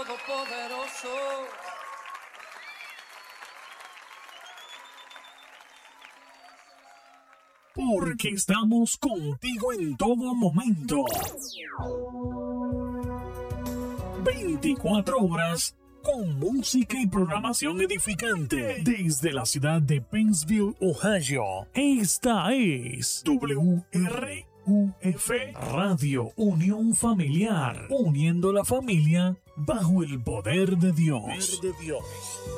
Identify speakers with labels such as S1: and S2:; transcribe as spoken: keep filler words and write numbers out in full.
S1: Todopoderoso.
S2: Porque estamos contigo en todo momento. veinticuatro horas con música y programación edificante desde la ciudad de Pennsville, Ohio. Esta es W R U F Radio Unión Familiar, uniendo la familia bajo el poder de Dios. Poder de Dios.